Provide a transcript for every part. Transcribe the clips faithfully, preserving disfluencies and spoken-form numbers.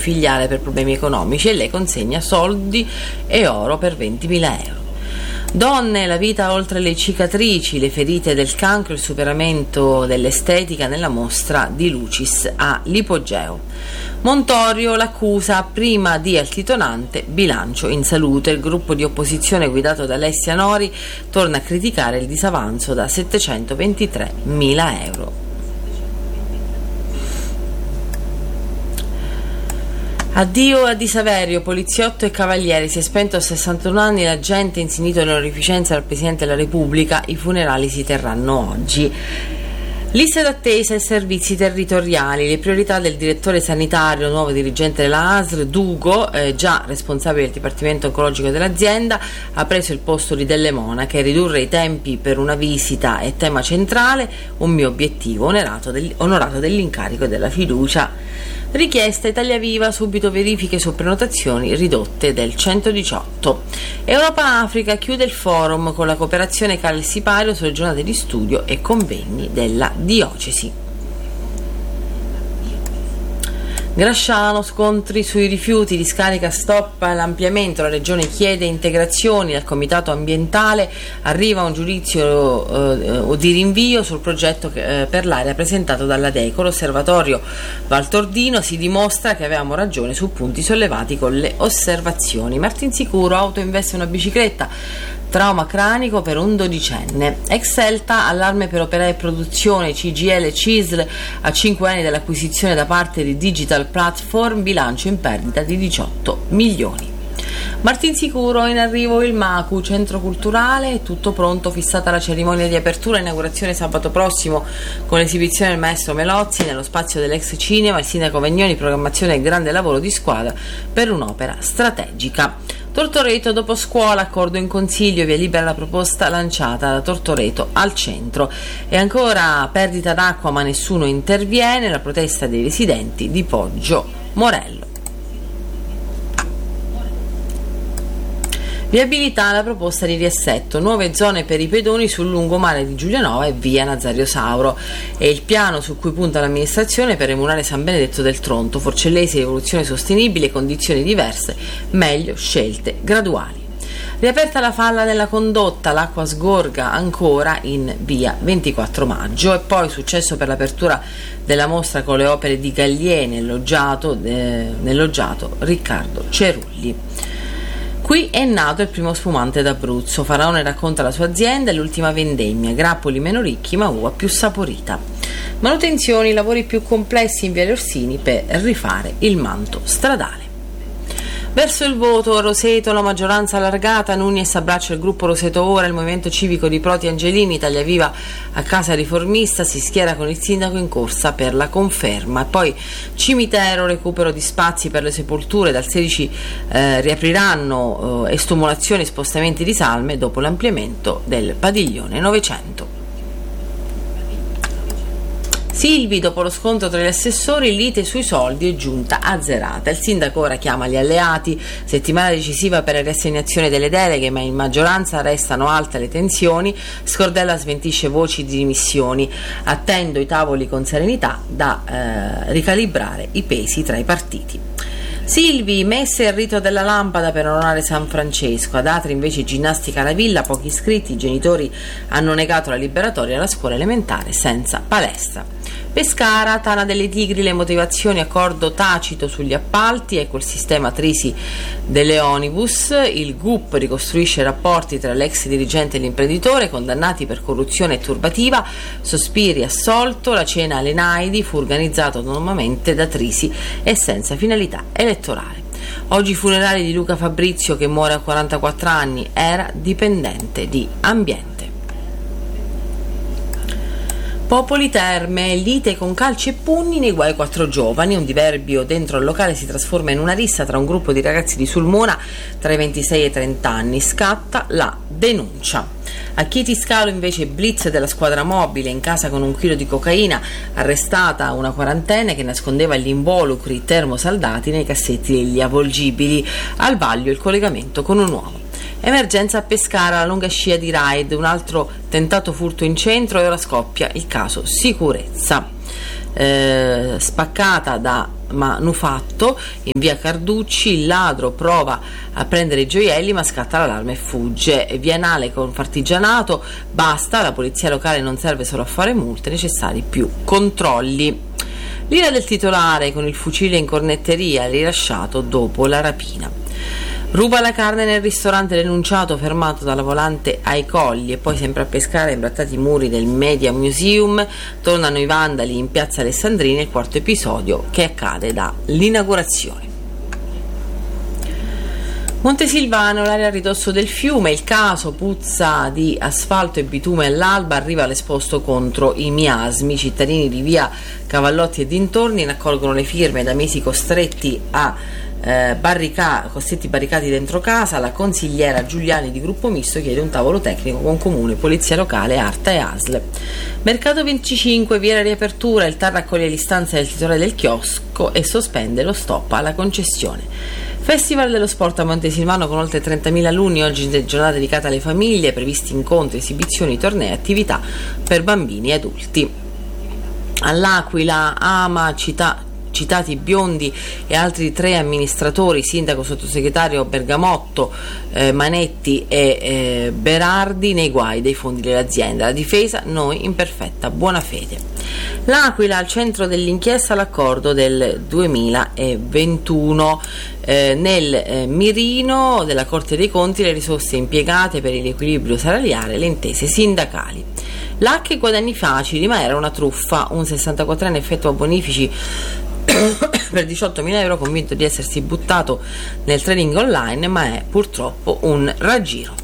filiale per problemi economici e lei consegna soldi e oro per ventimila euro. Donne, la vita oltre le cicatrici, le ferite del cancro, il superamento dell'estetica nella mostra di Lucis all'Ipogeo. Montorio, l'accusa prima di altitonante bilancio in salute. Il gruppo di opposizione guidato da Alessia Nori torna a criticare il disavanzo da settecentoventitremila euro. Addio a Di Saverio, poliziotto e cavaliere, si è spento a sessantuno anni l'agente insignito dell'onorificenza dal Presidente della Repubblica, i funerali si terranno oggi. Liste d'attesa e servizi territoriali, le priorità del direttore sanitario, nuovo dirigente della A S R, Dugo, eh, già responsabile del Dipartimento Oncologico dell'azienda, ha preso il posto di Delle Monache. Ridurre i tempi per una visita è tema centrale, un mio obiettivo, onorato, del, onorato dell'incarico e della fiducia. Richiesta Italia Viva, subito verifiche su prenotazioni ridotte del centodiciotto. Europa-Africa chiude il forum con la cooperazione Cal-Sipario sulle giornate di studio e convegni della diocesi. Grasciano, scontri sui rifiuti, discarica stop all'ampliamento, la regione chiede integrazioni dal comitato ambientale, arriva un giudizio eh, di rinvio sul progetto eh, per l'area presentato dalla Deco. L'osservatorio Valtordino si dimostra che avevamo ragione su punti sollevati con le osservazioni. Martinsicuro, auto investe una bicicletta, trauma cranico per un dodicenne. Excelta, allarme per operai e produzione, C G I L C I S L a cinque anni dall'acquisizione da parte di Digital Platform, bilancio in perdita di diciotto milioni. Martinsicuro, in arrivo il Macu, centro culturale, tutto pronto, fissata la cerimonia di apertura e inaugurazione sabato prossimo con l'esibizione del maestro Melozzi nello spazio dell'ex cinema, il sindaco Vagnoni, programmazione e grande lavoro di squadra per un'opera strategica. Tortoreto, dopo scuola, accordo in consiglio, via libera la proposta lanciata da Tortoreto al centro. E ancora perdita d'acqua ma nessuno interviene, la protesta dei residenti di Poggio Morello. Viabilità, la proposta di riassetto, nuove zone per i pedoni sul lungomare di Giulianova e via Nazario Sauro. E il piano su cui punta l'amministrazione per emulare San Benedetto del Tronto, Forcellesi, evoluzione sostenibile, condizioni diverse, meglio scelte graduali. Riaperta la falla nella condotta, l'acqua sgorga ancora in via ventiquattro maggio. E poi successo per l'apertura della mostra con le opere di Galliè nell'oggiato, eh, nell'oggiato Riccardo Cerulli. Qui è nato il primo spumante d'Abruzzo. Faraone racconta la sua azienda e l'ultima vendemmia, grappoli meno ricchi ma uva più saporita. Manutenzioni, lavori più complessi in Viale Orsini per rifare il manto stradale. Verso il voto, Roseto, la maggioranza allargata, Nunez abbraccia il gruppo Roseto Ora, il movimento civico di Proti Angelini, Italia Viva a Casa Riformista si schiera con il sindaco in corsa per la conferma. E poi cimitero, recupero di spazi per le sepolture, dal sedici eh, riapriranno eh, estumolazioni e spostamenti di salme dopo l'ampliamento del padiglione novecento. Silvi, dopo lo scontro tra gli assessori, lite sui soldi e giunta azzerata. Il sindaco ora chiama gli alleati, settimana decisiva per la riassegnazione delle deleghe, ma in maggioranza restano alte le tensioni. Scordella smentisce voci di dimissioni. Attendo i tavoli con serenità da eh, ricalibrare i pesi tra i partiti. Silvi, messe il rito della lampada per onorare San Francesco. Ad Atri invece ginnastica alla villa, pochi iscritti, i genitori hanno negato la liberatoria alla scuola elementare senza palestra. Pescara, Tana delle Tigri, le motivazioni, accordo tacito sugli appalti, ecco il sistema Trisi delle Onibus, il G U P ricostruisce i rapporti tra l'ex dirigente e l'imprenditore, condannati per corruzione e turbativa, Sospiri assolto, la cena alle Naidi fu organizzato autonomamente da Trisi e senza finalità elettorale. Oggi i funerali di Luca Fabrizio che muore a quarantaquattro anni, era dipendente di ambiente. Popoli Terme, lite con calci e pugni nei guai quattro giovani, un diverbio dentro il locale si trasforma in una rissa tra un gruppo di ragazzi di Sulmona tra i ventisei e i trenta anni, scatta la denuncia. A Chieti Scalo invece blitz della squadra mobile, in casa con un chilo di cocaina, arrestata una quarantenne che nascondeva gli involucri termosaldati nei cassetti degli avvolgibili, al vaglio il collegamento con un uomo. Emergenza a Pescara, la lunga scia di raid, un altro tentato furto in centro e ora scoppia il caso sicurezza. Eh, spaccata da manufatto in via Carducci. Il ladro prova a prendere i gioielli ma scatta l'allarme e fugge. Vianale con Fartigianato, basta, la polizia locale non serve solo a fare multe, necessari più controlli. L'ira del titolare con il fucile in cornetteria, rilasciato dopo la rapina. Ruba la carne nel ristorante, denunciato, fermato dalla volante ai colli. E poi sempre a Pescara, imbrattati i muri del Media Museum, tornano i vandali in piazza Alessandrina, il quarto episodio che accade dall'inaugurazione. Montesilvano, l'area a ridosso del fiume, il caso puzza di asfalto e bitume all'alba, arriva l'esposto contro i miasmi. I cittadini di via Cavallotti e dintorni raccolgono le firme, da mesi costretti a eh, barrica- costretti barricati dentro casa. La consigliera Giuliani di Gruppo Misto chiede un tavolo tecnico con Comune, Polizia Locale, Arta e A S L. Mercato venticinque, via la riapertura, il T A R raccoglie l'istanza del titolare del chiosco e sospende lo stop alla concessione. Festival dello sport a Montesilvano con oltre trentamila alunni, oggi in giornata dedicata alle famiglie, previsti incontri, esibizioni, tornei e attività per bambini e adulti. All'Aquila, Ama, città citati Biondi e altri tre amministratori, sindaco, sottosegretario Bergamotto, eh, Manetti e eh, Berardi, nei guai dei fondi dell'azienda. La difesa, noi in perfetta buona fede. L'Aquila, al centro dell'inchiesta, l'accordo del duemilaventuno. Eh, nel eh, mirino della Corte dei Conti le risorse impiegate per il riequilibrio salariale, le intese sindacali. L'H e guadagni facili, ma era una truffa. Un sessantaquattrenne effettua bonifici per diciottomila euro, convinto di essersi buttato nel trading online, ma è purtroppo un raggiro.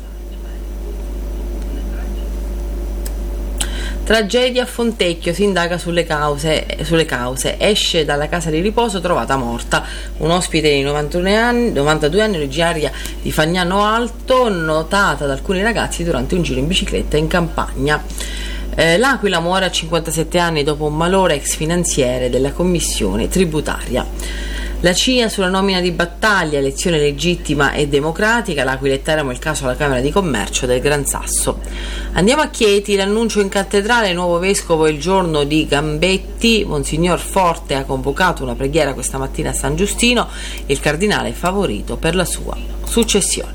Tragedia a Fontecchio, si indaga sulle cause, sulle cause. Esce dalla casa di riposo trovata morta. Un ospite di novantuno anni, novantadue anni, originaria di Fagnano Alto, notata da alcuni ragazzi durante un giro in bicicletta in campagna. Eh, L'Aquila muore a cinquantasette anni dopo un malore, ex finanziere della commissione tributaria. La C I A sulla nomina di Battaglia, elezione legittima e democratica. L'Aquila e Teramo, il caso alla Camera di Commercio del Gran Sasso. Andiamo a Chieti, l'annuncio in cattedrale, il nuovo vescovo il giorno di Gambetti. Monsignor Forte ha convocato una preghiera questa mattina a San Giustino, il cardinale è favorito per la sua successione.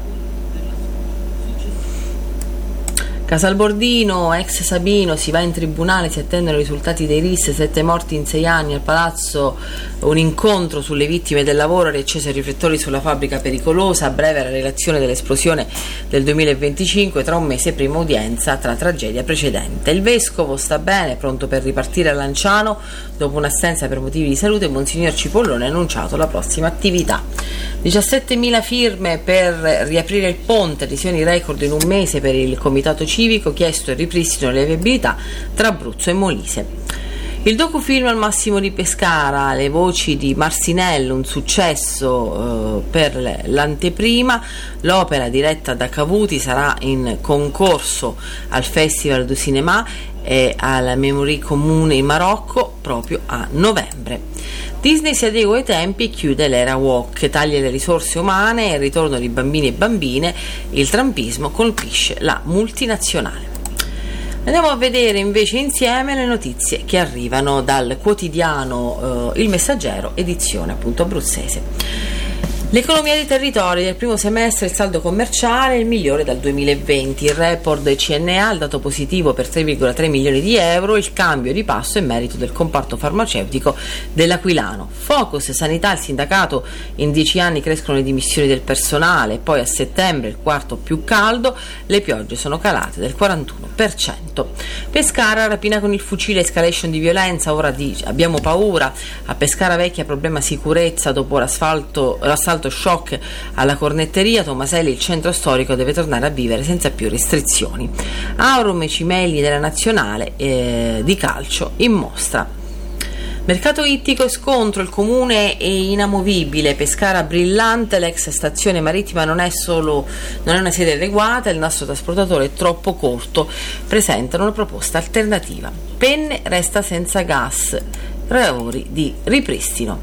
Casalbordino, ex Sabino, si va in tribunale, si attendono i risultati dei R I S, sette morti in sei anni. Al palazzo un incontro sulle vittime del lavoro, riacceso ai riflettori sulla fabbrica pericolosa. A breve la relazione dell'esplosione del duemilaventicinque, tra un mese prima udienza tra tragedia precedente. Il vescovo sta bene, pronto per ripartire a Lanciano dopo un'assenza per motivi di salute. Monsignor Cipollone ha annunciato la prossima attività. diciassettemila firme per riaprire il ponte, adesioni record in un mese per il comitato civico, chiesto il ripristino delle viabilità tra Abruzzo e Molise. Il docufilm Al Massimo di Pescara, le voci di Marsinello, un successo eh, per l'anteprima. L'opera, diretta da Cavuti, sarà in concorso al Festival du Cinéma e alla Memorie Comune in Marocco proprio a novembre. Disney si adegua ai tempi e chiude l'era woke, taglia le risorse umane e il ritorno di bambini e bambine. Il trumpismo colpisce la multinazionale. Andiamo a vedere invece insieme le notizie che arrivano dal quotidiano eh, Il Messaggero, edizione appunto abruzzese. L'economia dei territori del primo semestre, il saldo commerciale è il migliore dal duemilaventi, il report C N A, il dato positivo per tre virgola tre milioni di euro, il cambio di passo è merito del comparto farmaceutico dell'Aquilano. Focus Sanità, il sindacato, in dieci anni crescono le dimissioni del personale, poi a settembre il quarto più caldo, le piogge sono calate del quarantuno per cento. Pescara, rapina con il fucile, escalation di violenza, ora di, abbiamo paura. A Pescara Vecchia problema sicurezza dopo l'asfalto, l'assalto shock alla cornetteria. Tomaselli, il centro storico deve tornare a vivere senza più restrizioni. Aurum e Cimelli della nazionale eh, di calcio in mostra. Mercato ittico e scontro, il comune è inamovibile, Pescara brillante, l'ex stazione marittima non è solo non è una sede adeguata, il nastro trasportatore è troppo corto, presentano una proposta alternativa. Penne resta senza gas, lavori di ripristino.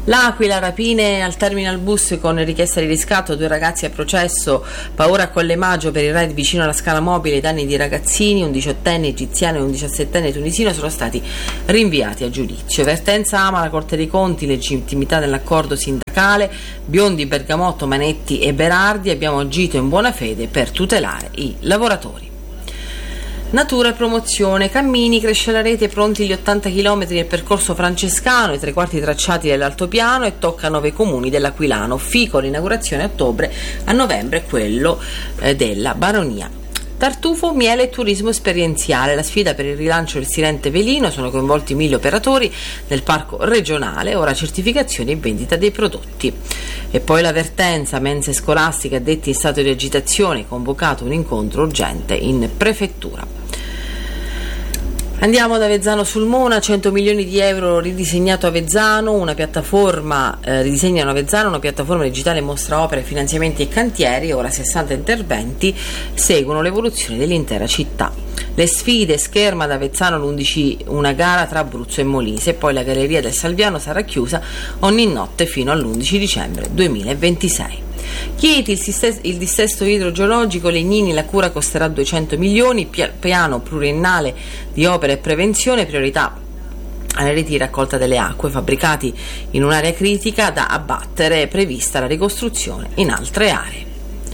L'Aquila, rapine al terminal bus con richiesta di riscatto, due ragazzi a processo, paura a Colle Maggio per il raid vicino alla Scala Mobile, danni di ragazzini, un diciottenne egiziano e un diciassettenne tunisino sono stati rinviati a giudizio. Vertenza ama la Corte dei Conti, legittimità dell'accordo sindacale, Biondi, Bergamotto, Manetti e Berardi, abbiamo agito in buona fede per tutelare i lavoratori. Natura e promozione, cammini, cresce la rete, pronti gli ottanta chilometri del percorso francescano, i tre quarti tracciati dell'altopiano e tocca nove comuni dell'Aquilano. Fico, l'inaugurazione a ottobre, a novembre quello eh, della Baronia. Tartufo, miele e turismo esperienziale, la sfida per il rilancio del Silente Velino, sono coinvolti mille operatori nel parco regionale, ora certificazione e vendita dei prodotti. E poi l'avvertenza, mense scolastiche addetti in stato di agitazione, convocato un incontro urgente in prefettura. Andiamo ad Avezzano sul Mona, cento milioni di euro ridisegnato Avezzano, una piattaforma, eh, ridisegnano Avezzano, una piattaforma digitale mostra opere, finanziamenti e cantieri, ora sessanta interventi, seguono l'evoluzione dell'intera città. Le sfide, scherma ad Avezzano l'undici, una gara tra Abruzzo e Molise, poi la Galleria del Salviano sarà chiusa ogni notte fino all'undici dicembre duemilaventisei. Chieti, il, sistes- il dissesto idrogeologico, Legnini, la cura costerà duecento milioni, pia- piano pluriennale di opere e prevenzione, priorità alla reti di raccolta delle acque, fabbricati in un'area critica da abbattere, prevista la ricostruzione in altre aree.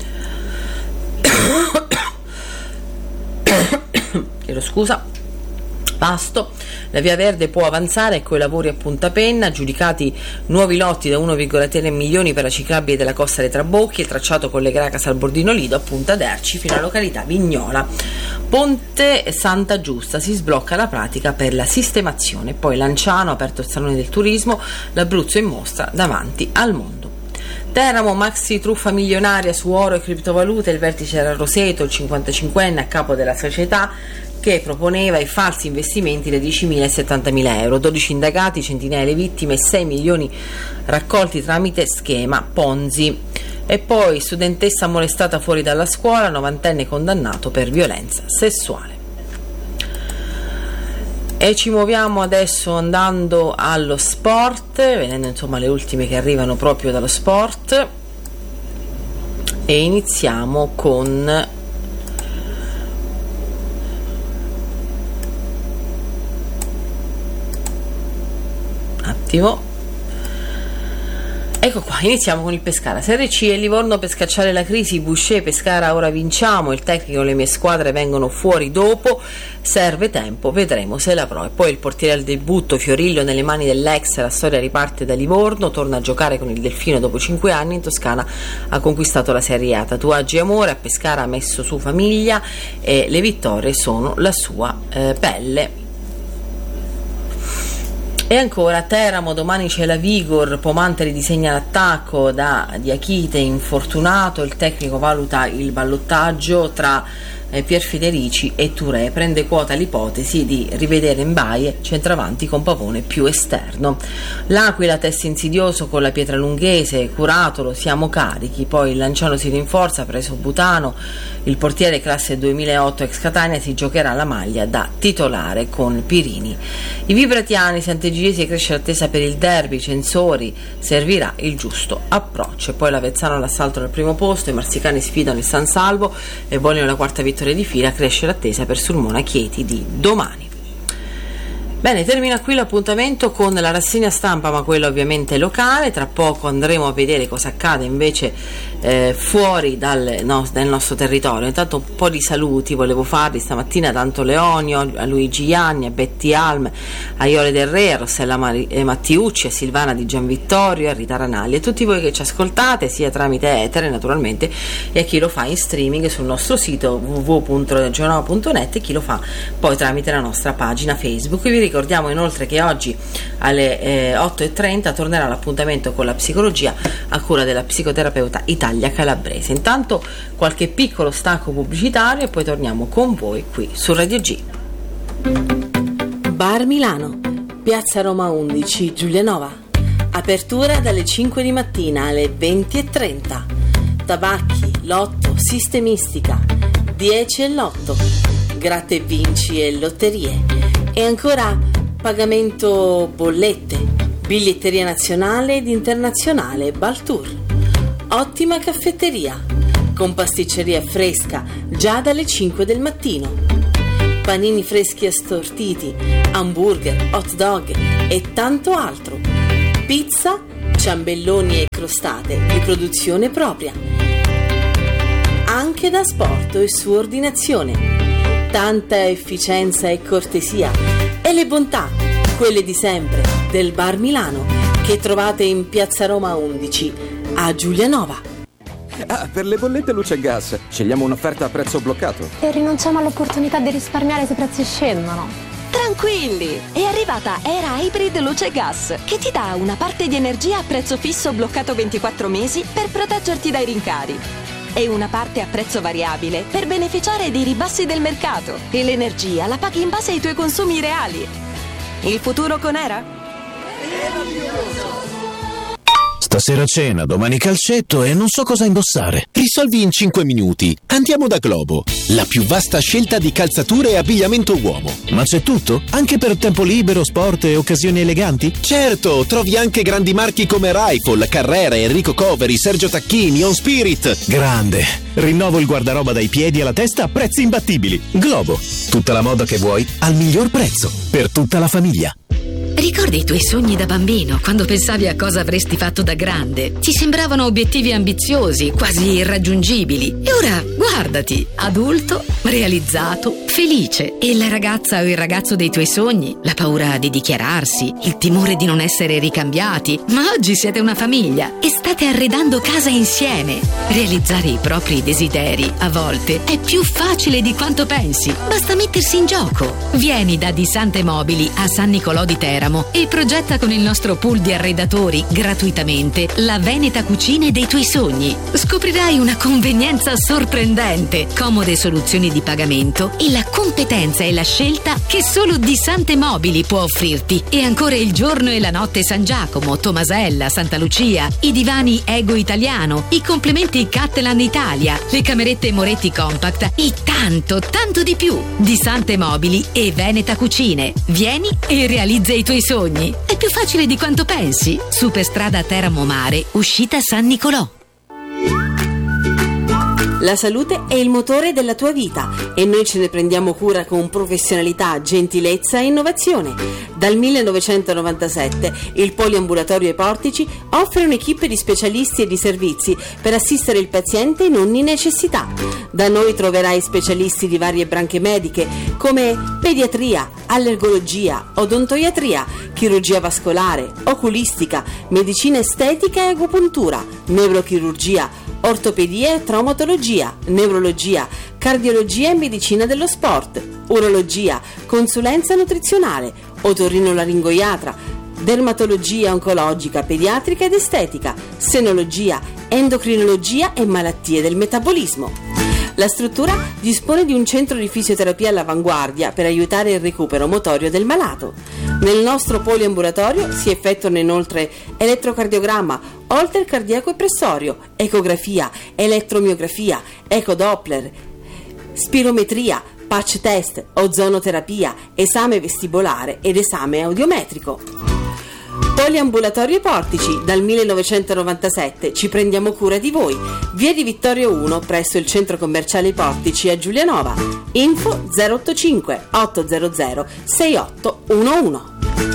Chiedo scusa. Pasto, la Via Verde può avanzare con i lavori a punta penna, giudicati nuovi lotti da uno virgola tre milioni per la ciclabile della Costa dei Trabocchi, il tracciato collegherà Casalbordino Lido a Punta d'Erci fino alla località Vignola. Ponte Santa Giusta, si sblocca la pratica per la sistemazione, poi Lanciano, aperto il Salone del Turismo, l'Abruzzo in mostra davanti al mondo. Teramo, maxi truffa milionaria su oro e criptovalute, il vertice era Roseto, il cinquantacinquenne a capo della società, che proponeva i falsi investimenti da diecimila e settantamila euro, dodici indagati, centinaia le vittime, sei milioni raccolti tramite schema Ponzi. E poi studentessa molestata fuori dalla scuola, novantenne condannato per violenza sessuale. E ci muoviamo adesso andando allo sport, vedendo insomma le ultime che arrivano proprio dallo sport, e iniziamo con attimo ecco qua, iniziamo con il Pescara. Serie C e Livorno per scacciare la crisi, Boucher, Pescara ora vinciamo, il tecnico e le mie squadre vengono fuori dopo, serve tempo, vedremo se l'avrò. E poi il portiere al debutto, Fiorillo nelle mani dell'ex, la storia riparte da Livorno, torna a giocare con il Delfino dopo cinque anni, in Toscana ha conquistato la Serie A, tatuaggi e amore, a Pescara ha messo su famiglia e le vittorie sono la sua eh, pelle. E ancora Teramo, domani c'è la Vigor, Pomante ridisegna l'attacco da Diachite infortunato, il tecnico valuta il ballottaggio tra eh, Pier Federici e Touré, prende quota l'ipotesi di rivedere Mbaye centravanti con Pavone più esterno. L'Aquila, test insidioso con la Pietralunghese, Curatolo, siamo carichi, poi il Lanciano si rinforza, preso Butano, il portiere classe duemilaotto ex Catania si giocherà la maglia da titolare con Pirini. I Vibratiani, Sant'Egidiesi, cresce l'attesa per il derby, Censori servirà il giusto approccio. E poi l'Avezzano all'assalto al primo posto, i marsicani sfidano il San Salvo e vogliono la quarta vittoria di fila, cresce l'attesa per Sulmona Chieti di domani. Bene, termina qui l'appuntamento con la rassegna stampa, ma quella ovviamente locale. Tra poco andremo a vedere cosa accade invece eh, fuori dal, no, dal nostro territorio. Intanto un po' di saluti volevo farli stamattina a Danto Leonio, a Luigi Ianni, a Betty Alm, a Iole Del Re, a Rossella Mari- eh, Mattiucci, a Silvana Di Gianvittorio, a Rita Ranalli, e tutti voi che ci ascoltate sia tramite etere naturalmente, e a chi lo fa in streaming sul nostro sito w w w punto radio nova punto net e chi lo fa poi tramite la nostra pagina Facebook. Vi ricordiamo inoltre che oggi alle eh, otto e trenta tornerà l'appuntamento con la psicologia a cura della psicoterapeuta Italia Calabrese. Intanto qualche piccolo stacco pubblicitario e poi torniamo con voi qui su Radio G. Bar Milano, Piazza Roma undici, Giulianova. Apertura dalle cinque di mattina alle venti e trenta. Tabacchi, lotto, sistemistica, dieci e lotto, gratta e vinci e lotterie. E ancora pagamento bollette, Biglietteria nazionale ed internazionale Baltour. Ottima caffetteria, con pasticceria fresca già dalle cinque del mattino. Panini freschi assortiti, hamburger, hot dog e tanto altro. Pizza, ciambelloni e crostate di produzione propria. Anche da asporto e su ordinazione. Tanta efficienza e cortesia e le bontà, quelle di sempre, del Bar Milano, che trovate in Piazza Roma undici a Giulianova. Ah, per le bollette luce e gas scegliamo un'offerta a prezzo bloccato e rinunciamo all'opportunità di risparmiare se i prezzi scendono. Tranquilli, è arrivata Era Hybrid Luce e Gas, che ti dà una parte di energia a prezzo fisso bloccato ventiquattro mesi per proteggerti dai rincari e una parte a prezzo variabile per beneficiare dei ribassi del mercato, e l'energia la paghi in base ai tuoi consumi reali. Il futuro con Era? Stasera cena, domani calcetto e non so cosa indossare. Risolvi in cinque minuti. Andiamo da Globo, la più vasta scelta di calzature e abbigliamento uomo. Ma c'è tutto? Anche per tempo libero, sport e occasioni eleganti? Certo, trovi anche grandi marchi come Rifle, Carrera, Enrico Coveri, Sergio Tacchini, On Spirit. Grande! Rinnovo il guardaroba dai piedi alla testa a prezzi imbattibili. Globo, tutta la moda che vuoi al miglior prezzo, per tutta la famiglia. Ricordi i tuoi sogni da bambino, quando pensavi a cosa avresti fatto da grande? Ti sembravano obiettivi ambiziosi, quasi irraggiungibili. E ora, guardati, adulto, realizzato, felice. E la ragazza o il ragazzo dei tuoi sogni? La paura di dichiararsi, il timore di non essere ricambiati. Ma oggi siete una famiglia e state arredando casa insieme. Realizzare i propri desideri, a volte, è più facile di quanto pensi. Basta mettersi in gioco. Vieni da Di Sante Mobili a San Nicolò di Teramo e progetta con il nostro pool di arredatori gratuitamente la Veneta cucina dei tuoi sogni. Scoprirai una convenienza sorprendente, comode soluzioni di pagamento e la competenza e la scelta che solo Di Sante Mobili può offrirti. E ancora il giorno e la notte San Giacomo, Tomasella, Santa Lucia, i divani Ego Italiano, i complementi Cattelan Italia, le camerette Moretti Compact e tanto, tanto di più. Di Sante Mobili e Veneta Cucine. Vieni e realizza i tuoi sogni. È più facile di quanto pensi. Superstrada Teramo Mare, uscita San Nicolò. La salute è il motore della tua vita e noi ce ne prendiamo cura con professionalità, gentilezza e innovazione. Dal millenovecentonovantasette il Poliambulatorio ai Portici offre un'equipe di specialisti e di servizi per assistere il paziente in ogni necessità. Da noi troverai specialisti di varie branche mediche come pediatria, allergologia, odontoiatria, chirurgia vascolare, oculistica, medicina estetica e agopuntura, neurochirurgia, ortopedia e traumatologia, neurologia, cardiologia e medicina dello sport, urologia, consulenza nutrizionale, otorrinolaringoiatra, dermatologia oncologica, pediatrica ed estetica, senologia, endocrinologia e malattie del metabolismo. La struttura dispone di un centro di fisioterapia all'avanguardia per aiutare il recupero motorio del malato. Nel nostro poliambulatorio si effettuano inoltre elettrocardiogramma, holter cardiaco e pressorio, ecografia, elettromiografia, ecodoppler, spirometria, patch test, ozonoterapia, esame vestibolare ed esame audiometrico. Poliambulatorio ai Portici, dal millenovecentonovantasette ci prendiamo cura di voi. Via di Vittorio uno presso il centro commerciale I Portici a Giulianova. Info zero otto cinque otto zero zero sei otto uno uno.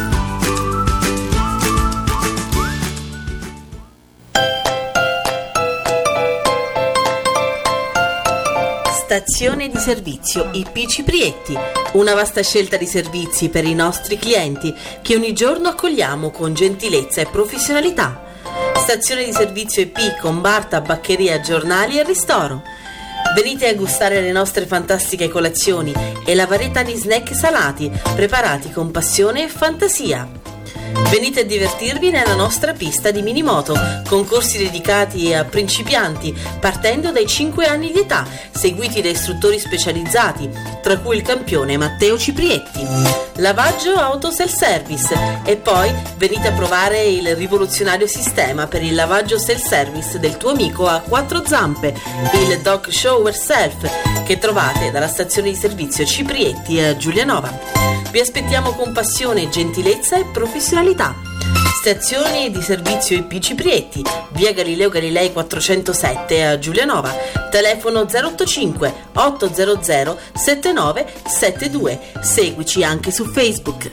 Stazione di servizio I P Ciprietti, una vasta scelta di servizi per i nostri clienti che ogni giorno accogliamo con gentilezza e professionalità. Stazione di servizio I P con bar, tabaccheria, giornali e ristoro. Venite a gustare le nostre fantastiche colazioni e la varietà di snack salati preparati con passione e fantasia. Venite a divertirvi nella nostra pista di minimoto, con corsi dedicati a principianti partendo dai cinque anni di età, seguiti da istruttori specializzati, tra cui il campione Matteo Ciprietti. Lavaggio auto self-service e poi venite a provare il rivoluzionario sistema per il lavaggio self-service del tuo amico a quattro zampe, il Dog Shower Self, che trovate dalla stazione di servizio Ciprietti a Giulianova. Vi aspettiamo con passione, gentilezza e professionalità. Prestazioni di servizio I P Ciprietti, via Galileo Galilei quattrocentosette a Giulianova, telefono zero otto cinque otto zero zero sette nove sette due. Seguici anche su Facebook.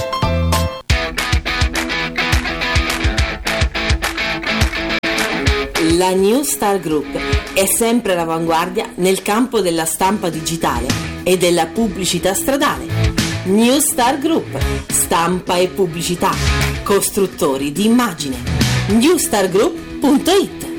La New Star Group è sempre all'avanguardia nel campo della stampa digitale e della pubblicità stradale. New Star Group, stampa e pubblicità, costruttori di immagine. new star group punto it